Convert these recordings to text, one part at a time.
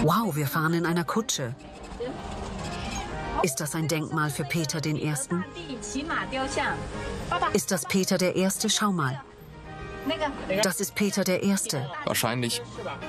Wow, wir fahren in einer Kutsche. Ist das ein Denkmal für Peter I.? Ist das Peter der Erste? Schau mal. Das ist Peter der Erste. Wahrscheinlich.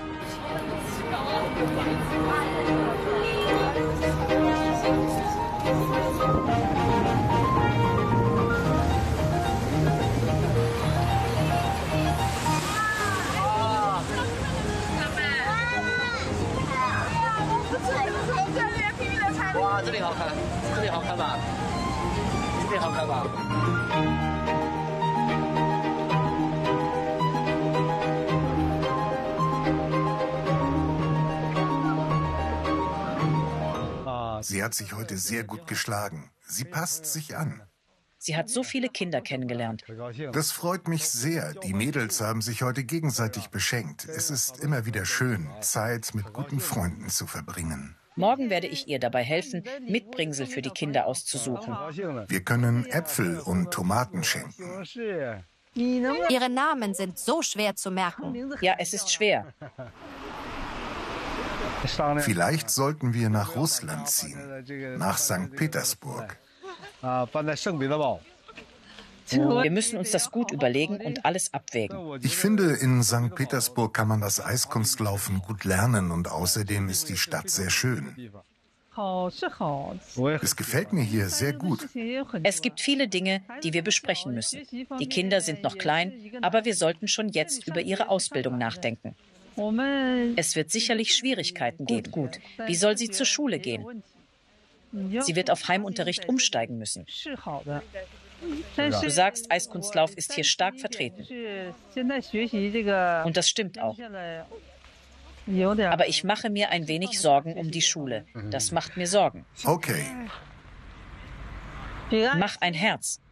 Sie hat sich heute sehr gut geschlagen. Sie passt sich an. Sie hat so viele Kinder kennengelernt. Das freut mich sehr. Die Mädels haben sich heute gegenseitig beschenkt. Es ist immer wieder schön, Zeit mit guten Freunden zu verbringen. Morgen werde ich ihr dabei helfen, Mitbringsel für die Kinder auszusuchen. Wir können Äpfel und Tomaten schenken. Ihre Namen sind so schwer zu merken. Ja, es ist schwer. Vielleicht sollten wir nach Russland ziehen, nach St. Petersburg. Wir müssen uns das gut überlegen und alles abwägen. Ich finde, in St. Petersburg kann man das Eiskunstlaufen gut lernen und außerdem ist die Stadt sehr schön. Es gefällt mir hier sehr gut. Es gibt viele Dinge, die wir besprechen müssen. Die Kinder sind noch klein, aber wir sollten schon jetzt über ihre Ausbildung nachdenken. Es wird sicherlich Schwierigkeiten geben. Gut, wie soll sie zur Schule gehen? Sie wird auf Heimunterricht umsteigen müssen. Du sagst, Eiskunstlauf ist hier stark vertreten. Und das stimmt auch. Aber ich mache mir ein wenig Sorgen um die Schule. Das macht mir Sorgen. Okay. Mach ein Herz.